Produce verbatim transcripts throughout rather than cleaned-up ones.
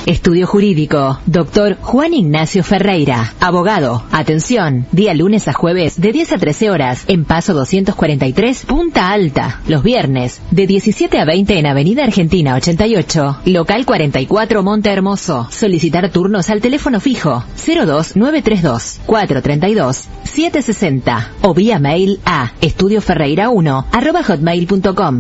Estudio Jurídico, doctor Juan Ignacio Ferreira, abogado. Atención, día lunes a jueves de diez a trece horas en Paso doscientos cuarenta y tres, Punta Alta. Los viernes de diecisiete a veinte en Avenida Argentina ochenta y ocho, local cuarenta y cuatro, Monte Hermoso. Solicitar turnos al teléfono fijo cero dos nueve tres dos, cuatro tres dos, siete seis cero o vía mail a estudioferreira uno arroba hotmail punto com.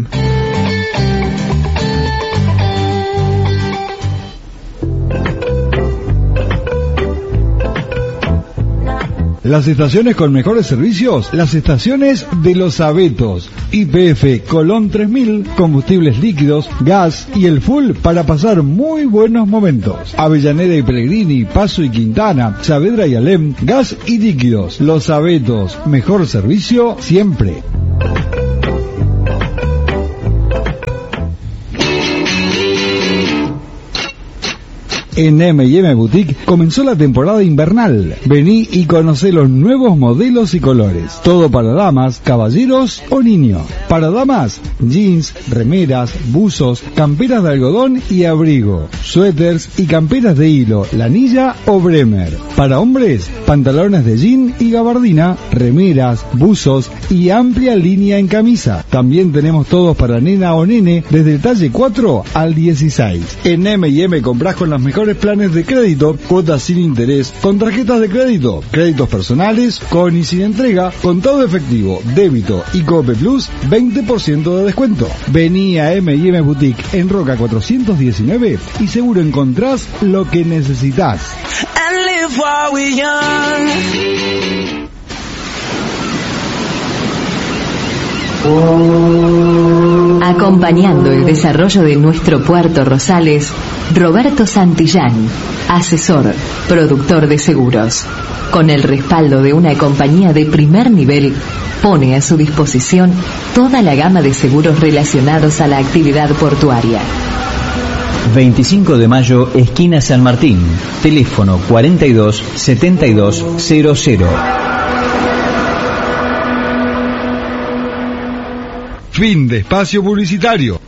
Las estaciones con mejores servicios, las estaciones de Los Abetos. Y P F Colón tres mil, combustibles líquidos, gas y el full para pasar muy buenos momentos. Avellaneda y Pellegrini, Paso y Quintana, Saavedra y Alem, gas y líquidos. Los Abetos, mejor servicio siempre. En eme y eme Boutique comenzó la temporada invernal. Vení y conocé los nuevos modelos y colores. Todo para damas, caballeros o niños. Para damas, jeans, remeras, buzos, camperas de algodón y abrigo, suéteres y camperas de hilo, lanilla o bremer. Para hombres, pantalones de jean y gabardina, remeras, buzos y amplia línea en camisa. También tenemos todos para nena o nene desde el talle cuatro al dieciséis. En eme y eme comprás con las mejores planes de crédito, cuotas sin interés, con tarjetas de crédito, créditos personales, con y sin entrega, contado efectivo, débito y Cope Plus, veinte por ciento de descuento. Vení a eme y eme Boutique en Roca cuatrocientos diecinueve y seguro encontrás lo que necesitas. Acompañando el desarrollo de nuestro Puerto Rosales, Roberto Santillán, asesor, productor de seguros. Con el respaldo de una compañía de primer nivel, pone a su disposición toda la gama de seguros relacionados a la actividad portuaria. veinticinco de mayo, esquina San Martín. Teléfono cuarenta y dos setenta y dos cero cero. Fin de espacio publicitario.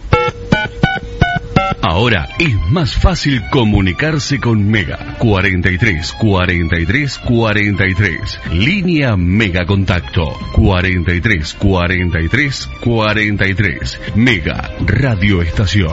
Ahora es más fácil comunicarse con Mega. cuarenta y tres cuarenta y tres cuarenta y tres. Línea Mega Contacto. cuarenta y tres cuarenta y tres cuarenta y tres. Mega Radio Estación.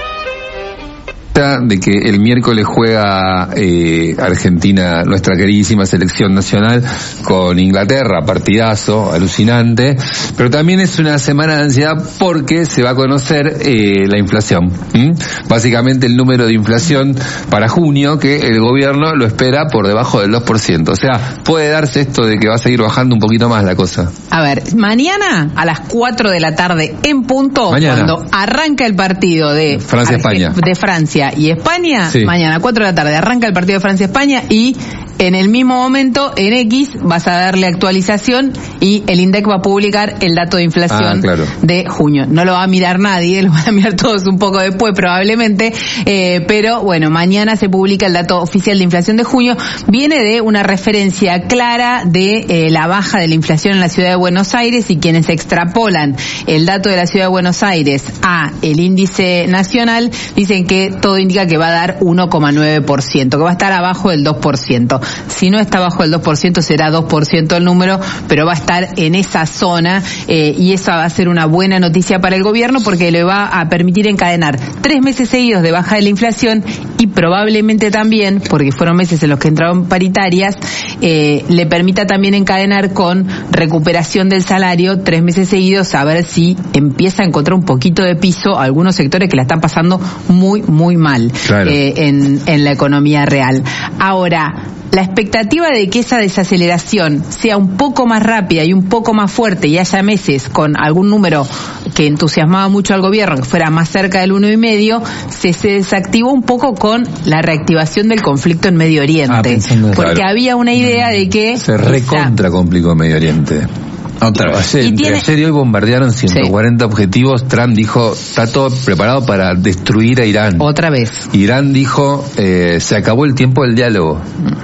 De que el miércoles juega eh, Argentina, nuestra queridísima selección nacional, con Inglaterra, partidazo, alucinante, pero también es una semana de ansiedad porque se va a conocer eh, la inflación, ¿Mm? básicamente el número de inflación para junio, que el gobierno lo espera por debajo del dos por ciento, o sea, puede darse esto de que va a seguir bajando un poquito más la cosa. A ver, mañana a las cuatro de la tarde en punto, mañana, cuando arranca el partido de Francia-España, de Francia y España, sí. Mañana cuatro de la tarde arranca el partido de Francia-España y en el mismo momento en X vas a darle actualización y el INDEC va a publicar el dato de inflación ah, claro. de junio. No lo va a mirar nadie, lo van a mirar todos un poco después probablemente, eh, pero bueno, mañana se publica el dato oficial de inflación de junio. Viene de una referencia clara de eh, la baja de la inflación en la ciudad de Buenos Aires, y quienes extrapolan el dato de la ciudad de Buenos Aires a el índice nacional dicen que todo indica que va a dar uno coma nueve por ciento, que va a estar abajo del dos por ciento. Si no está bajo el dos por ciento será dos por ciento el número, pero va a estar en esa zona, eh, y esa va a ser una buena noticia para el gobierno porque le va a permitir encadenar tres meses seguidos de baja de la inflación y probablemente también, porque fueron meses en los que entraron paritarias, eh, le permita también encadenar con recuperación del salario tres meses seguidos, a ver si empieza a encontrar un poquito de piso a algunos sectores que la están pasando muy, muy mal, claro. eh, en, en la economía real. Ahora, la expectativa de que esa desaceleración sea un poco más rápida y un poco más fuerte y haya meses con algún número que entusiasmaba mucho al gobierno, que fuera más cerca del uno y medio, se, se desactivó un poco con la reactivación del conflicto en Medio Oriente, ah, porque claro. había una idea de que se recontra complicó Medio Oriente. Otra vez. Ayer, entre tiene... ayer y hoy bombardearon ciento cuarenta sí. objetivos. Trump dijo, está todo preparado para destruir a Irán. Otra vez. Irán dijo, eh, se acabó el tiempo del diálogo.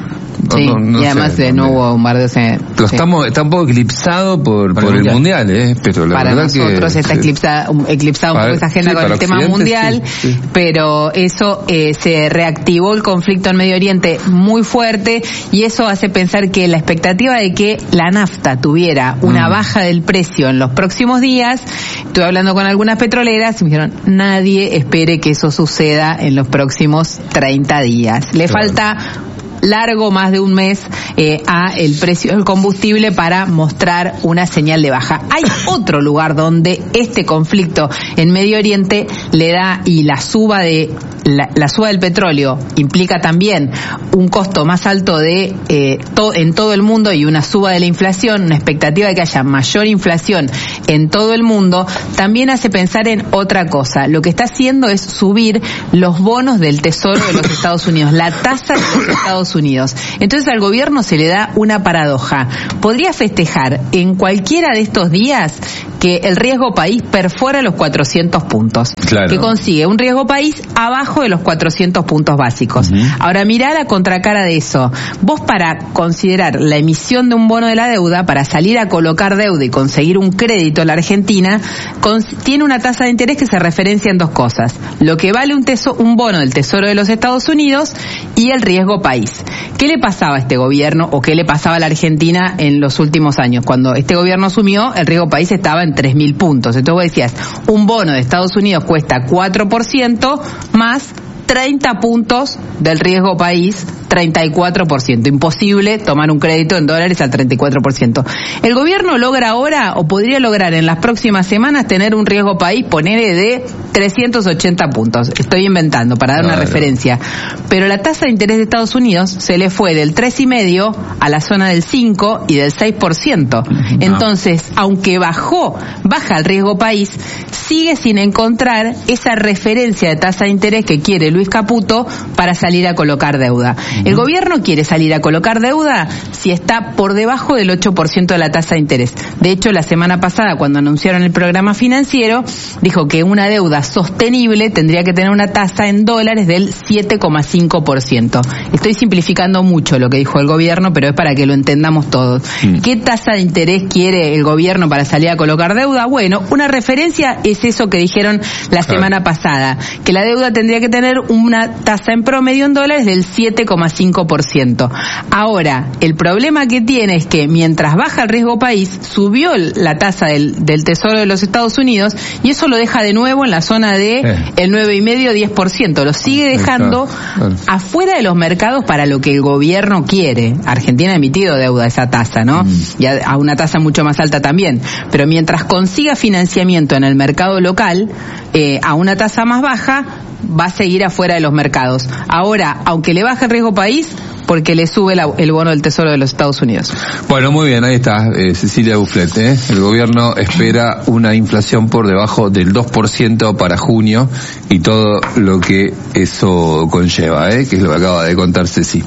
Sí, no, no y además sé, eh, no hubo bombardeos. Eh, pero sí. estamos, está un poco eclipsado por, por, por el mundial, ¿eh? Pero la para verdad nosotros que, está sí. eclipsada, eclipsada un Para, poco esa agenda sí, con el tema mundial, sí, sí. pero eso eh, se reactivó el conflicto en Medio Oriente muy fuerte y eso hace pensar que la expectativa de que la nafta tuviera una mm. baja del precio en los próximos días, estuve hablando con algunas petroleras y me dijeron, nadie espere que eso suceda en los próximos treinta días. Le claro. falta largo, más de un mes, eh, a el precio del combustible para mostrar una señal de baja. Hay otro lugar donde este conflicto en Medio Oriente le da, y la suba de la, la suba del petróleo implica también un costo más alto de eh, to, en todo el mundo y una suba de la inflación, una expectativa de que haya mayor inflación en todo el mundo, también hace pensar en otra cosa. Lo que está haciendo es subir los bonos del Tesoro de los Estados Unidos, la tasa de los Estados Unidos. Entonces al gobierno se le da una paradoja. Podría festejar en cualquiera de estos días que el riesgo país perfora los cuatrocientos puntos. Claro. Que consigue un riesgo país abajo de los cuatrocientos puntos básicos. Uh-huh. Ahora mirá la contracara de eso. Vos, para considerar la emisión de un bono de la deuda, para salir a colocar deuda y conseguir un crédito en la Argentina, con, tiene una tasa de interés que se referencia en dos cosas: lo que vale un, teso, un bono del Tesoro de los Estados Unidos y el riesgo país. ¿Qué le pasaba a este gobierno o qué le pasaba a la Argentina en los últimos años? Cuando este gobierno asumió, el riesgo país estaba en tres mil puntos. Entonces vos decías, un bono de Estados Unidos cuesta cuatro por ciento más treinta puntos del riesgo país, treinta y cuatro por ciento. Imposible tomar un crédito en dólares al treinta y cuatro por ciento. El gobierno logra ahora, o podría lograr en las próximas semanas, tener un riesgo país, ponele, de trescientos ochenta puntos. Estoy inventando para dar claro. una referencia. Pero la tasa de interés de Estados Unidos se le fue del tres coma cinco a la zona del cinco y del seis por ciento. No. Entonces, aunque bajó, baja el riesgo país, sigue sin encontrar esa referencia de tasa de interés que quiere Luis Caputo para salir a colocar deuda. Uh-huh. El gobierno quiere salir a colocar deuda si está por debajo del ocho por ciento de la tasa de interés. De hecho, la semana pasada, cuando anunciaron el programa financiero, dijo que una deuda sostenible tendría que tener una tasa en dólares del siete coma cinco por ciento. Estoy simplificando mucho lo que dijo el gobierno, pero es para que lo entendamos todos. Uh-huh. ¿Qué tasa de interés quiere el gobierno para salir a colocar deuda? Bueno, una referencia es eso que dijeron la semana pasada, que la deuda tendría que tener una tasa en promedio en dólares del siete coma cinco por ciento. Ahora, el problema que tiene es que mientras baja el riesgo país, subió la tasa del, del Tesoro de los Estados Unidos y eso lo deja de nuevo en la zona de eh. el nueve coma cinco a diez por ciento. Lo sigue dejando claro. afuera de los mercados para lo que el gobierno quiere. Argentina ha emitido deuda a esa tasa, ¿no? Mm. Y a, a una tasa mucho más alta también. Pero mientras consiga financiamiento en el mercado local, eh, a una tasa más baja, va a seguir afuera de los mercados. Ahora, aunque le baje el riesgo país, porque le sube la, el bono del Tesoro de los Estados Unidos. Bueno, muy bien, ahí está eh, Cecilia Bufflet. ¿eh? El gobierno espera una inflación por debajo del dos por ciento para junio y todo lo que eso conlleva, ¿eh? que es lo que acaba de contar Ceci.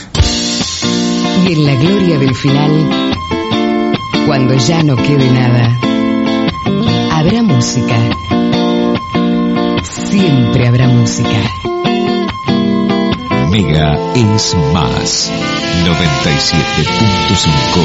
Y en la gloria del final, cuando ya no quede nada, habrá música. Siempre habrá música. Mega es más. noventa y siete punto cinco.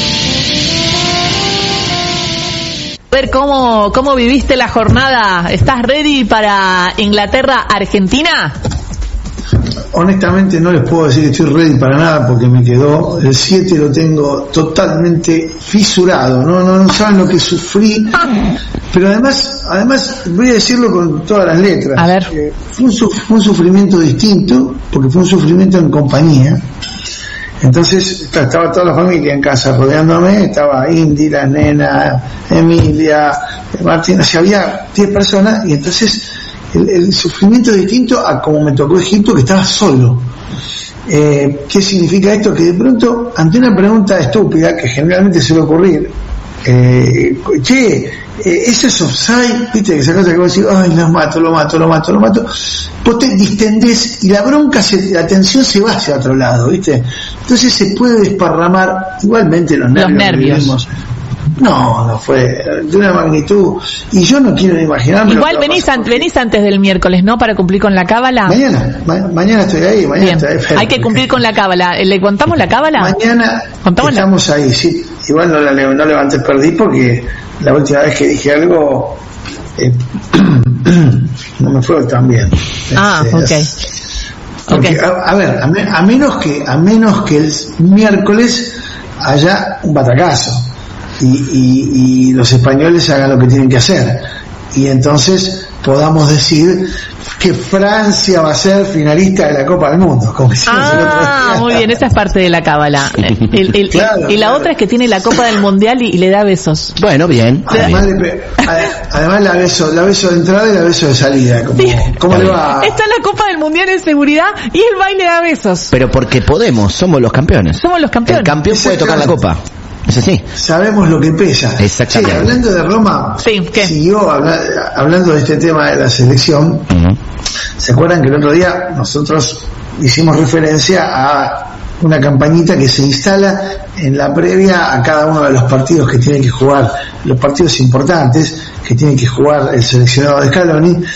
A ver, ¿cómo, cómo viviste la jornada? ¿Estás ready para Inglaterra-Argentina? Honestamente no les puedo decir que estoy ready para nada porque me quedó el siete, lo tengo totalmente fisurado, no no no saben lo que sufrí, pero además además voy a decirlo con todas las letras. A ver. Eh, fue, un, fue un sufrimiento distinto porque fue un sufrimiento en compañía. Entonces estaba toda la familia en casa rodeándome, estaba Indy, la nena, Emilia, Martín, o sea, había diez personas y entonces El, el sufrimiento es distinto a como me tocó Egipto, que estaba solo. Eh, ¿Qué significa esto? Que de pronto, ante una pregunta estúpida, que generalmente suele ocurrir, eh, che, eh, ese es offside, viste, esa cosa que vos decís, ay, lo mato, lo mato, lo mato, lo mato, vos te distendés y la bronca, se, la tensión se va hacia otro lado, viste. Entonces se puede desparramar igualmente los nervios. Los nervios. Vivimos, No, no fue de una magnitud, y yo no quiero ni imaginarme. Igual venís, an- venís antes del miércoles, ¿no? Para cumplir con la cábala. Mañana, ma- mañana estoy ahí, mañana Bien. estoy ahí. Hay que cumplir con la cábala. ¿Le contamos la cábala? Mañana ¿Contámosla? estamos ahí, sí. Igual no, la, no levanté, perdí porque la última vez que dije algo eh, no me fue tan bien. Ah, Este, ok. Porque, Okay. a, a ver, a, me, a menos que a menos que el miércoles haya un batacazo y, y, y los españoles hagan lo que tienen que hacer y entonces podamos decir que Francia va a ser finalista de la Copa del Mundo, como hicimos el otro Ah, día. muy bien, esa es parte de la cábala. El- el- Claro, y la claro. otra es que tiene la Copa del Mundial y, y le da besos. Bueno, bien. Además, le pe- ade- además la beso, la beso de entrada y la beso de salida. Como, Sí. ¿Cómo le va? Está en la Copa del Mundial en seguridad y el baile da besos. Pero porque podemos, somos los campeones. Somos los campeones. El campeón puede tocar la copa. Es así. Sabemos lo que pesa. Exactamente. Sí, hablando de Roma, Sí, ¿qué? siguió habla- hablando de este tema de la selección. Ujú. ¿Se acuerdan que el otro día nosotros hicimos referencia a una campañita que se instala en la previa a cada uno de los partidos que tienen que jugar, los partidos importantes que tiene que jugar el seleccionado de Scaloni?